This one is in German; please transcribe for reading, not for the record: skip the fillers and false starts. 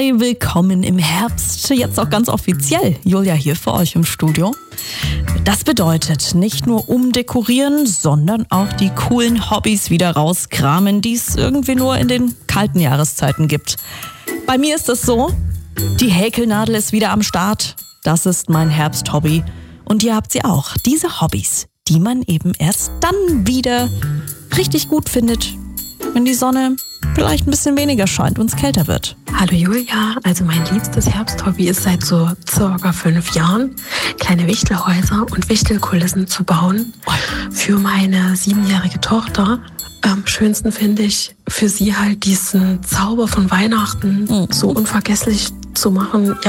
Hey, willkommen im Herbst, jetzt auch ganz offiziell. Julia hier für euch im Studio. Das bedeutet nicht nur umdekorieren, sondern auch die coolen Hobbys wieder rauskramen, die es irgendwie nur in den kalten Jahreszeiten gibt. Bei mir ist es so, die Häkelnadel ist wieder am Start. Das ist mein Herbsthobby. Und ihr habt sie auch. Diese Hobbys, die man eben erst dann wieder richtig gut findet, wenn die Sonne vielleicht ein bisschen weniger scheint und es kälter wird. Hallo Julia, also mein liebstes Herbsthobby ist seit so circa 5 Jahren, kleine Wichtelhäuser und Wichtelkulissen zu bauen für meine 7-jährige Tochter. Am schönsten finde ich für sie halt diesen Zauber von Weihnachten so unvergesslich zu machen. Ja,